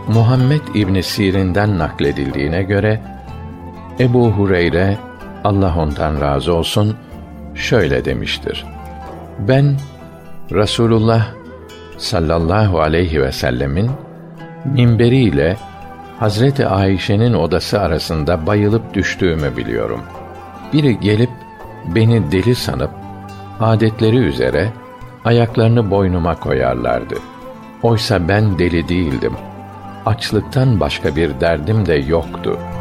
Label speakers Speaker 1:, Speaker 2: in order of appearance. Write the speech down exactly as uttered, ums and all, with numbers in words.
Speaker 1: Muhammed İbn Sirin'den nakledildiğine göre Ebu Hureyre, Allah ondan razı olsun, şöyle demiştir: Ben Rasulullah sallallahu aleyhi ve sellemin minberiyle Hazreti Ayşe'nin odası arasında bayılıp düştüğümü biliyorum. Biri gelip beni deli sanıp adetleri üzere ayaklarını boynuma koyarlardı. Oysa ben deli değildim. Açlıktan başka bir derdim de yoktu.